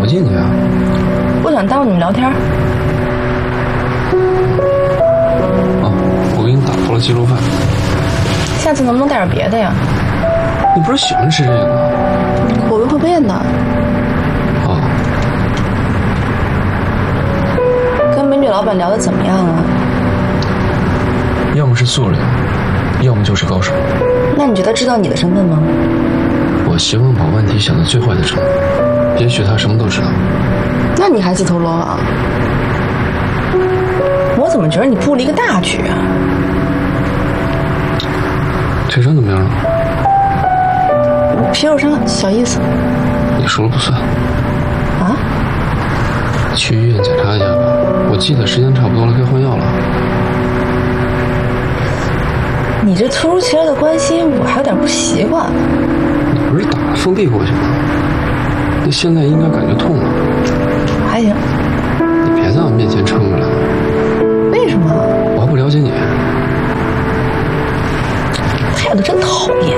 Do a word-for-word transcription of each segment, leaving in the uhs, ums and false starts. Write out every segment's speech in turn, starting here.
进去啊？ 不想耽误你们聊天。 哦，我给你打包了鸡肉饭。 下次能不能带点别的呀？ 你不是喜欢吃这个吗？ 口味会变的。 哦。 跟美女老板聊得怎么样啊？ 要么是素人，要么就是高手。 那你觉得知道你的身份吗？ 我希望把问题想到最坏的程度，也许他什么都知道。 那你还自投罗网？我怎么觉得你布了一个大局啊？ 腿伤怎么样了？ 皮肉伤，小意思。 你说了不算。 啊？ 去医院检查一下吧，我记得时间差不多了，该换药了。 你这突如其来的关心，我还有点不习惯。 你不是打了封闭过去吗？那现在应该感觉痛了。 还行。 你别在我面前撑着了。 为什么？ 我还不了解你。 态度真讨厌。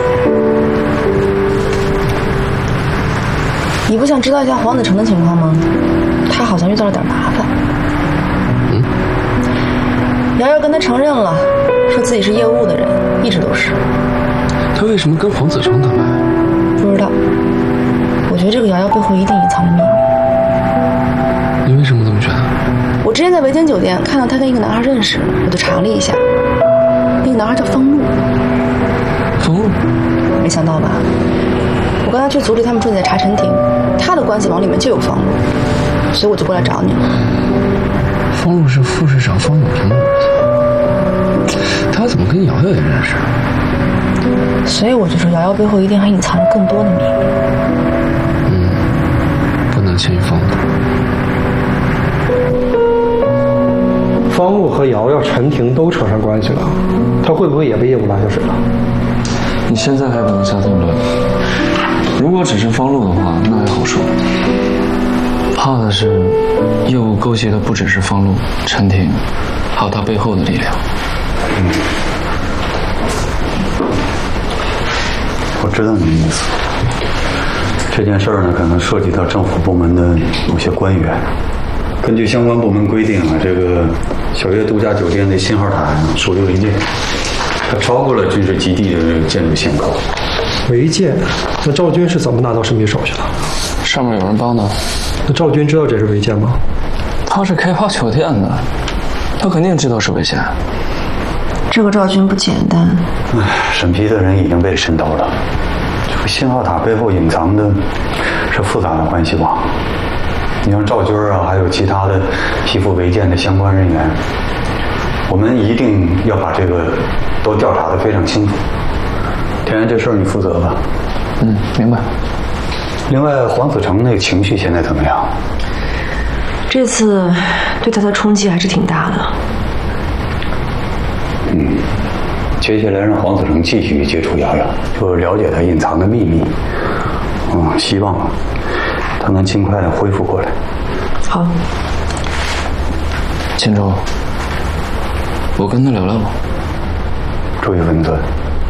你不想知道一下黄子成的情况吗？他好像遇到了点麻烦。 嗯。 瑶瑶跟他承认了，说自己是业务的人，一直都是。 他为什么跟黄子成谈判？ 不知道。我觉得这个瑶瑶背后一定隐藏着秘密。 你为什么这么觉得？ 我之前在维京酒店看到他跟一个男孩认识，我就查了一下，那个男孩叫方路。 方路？ 没想到吧？我刚才去组里，他们说你在查陈婷，他的关系网里面就有方路，所以我就过来找你了。 方路是副市长方永平的儿子，他怎么跟瑶瑶也认识？ 所以我就说瑶瑶背后一定还隐藏着更多的秘密。 嗯，不能轻易放过。 方路和瑶瑶、陈婷都扯上关系了，他会不会也被业务拉下水了？ 你现在还不能下定论。如果只是方路的话，那还好说。怕的是，业务勾结的不只是方路、陈婷，还有他背后的力量。 嗯，我知道你的意思。这件事儿呢，可能涉及到政府部门的某些官员。根据相关部门规定啊，这个小悦度假酒店的信号塔属于违建，它超过了军事基地的建筑限高。 违建？那赵军是怎么拿到神秘手续的？ 上面有人帮的。 那赵军知道这是违建吗？ 他是开发酒店的，他肯定知道是违建。 这个赵军不简单。 唉，审批的人已经被审到了。这个信号塔背后隐藏的是复杂的关系网。你像赵军啊，还有其他的批复违建的相关人员，我们一定要把这个都调查得非常清楚。田园，这事儿你负责吧。 嗯，明白。 另外，黄子成那个情绪现在怎么样？ 这次对他的冲击还是挺大的。 嗯，接下来让黄子成继续接触瑶瑶，就了解他隐藏的秘密。嗯，希望他能尽快的恢复过来。 好。 秦州，我跟他聊聊吧。 注意分寸。